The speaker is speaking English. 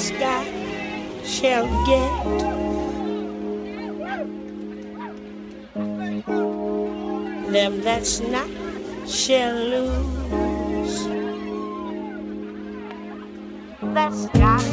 that's got shall get. Them that's not shall lose. That's got